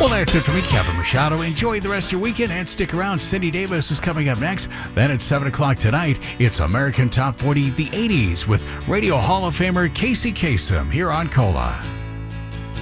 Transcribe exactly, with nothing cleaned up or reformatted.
Well, that's it for me, Kevin Machado. Enjoy the rest of your weekend and stick around. Cindy Davis is coming up next. Then at seven o'clock tonight, it's American Top forty, the eighties with Radio Hall of Famer Casey Kasem here on Cola.